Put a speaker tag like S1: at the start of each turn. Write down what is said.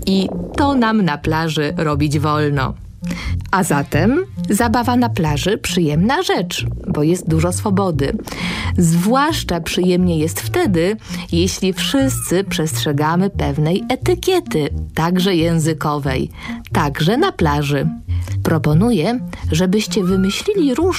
S1: i to nam na plaży robić wolno. A zatem zabawa na plaży przyjemna rzecz, bo jest dużo swobody. Zwłaszcza przyjemnie jest wtedy, jeśli wszyscy przestrzegamy pewnej etykiety, także językowej, także na plaży. Proponuję, żebyście wymyślili różne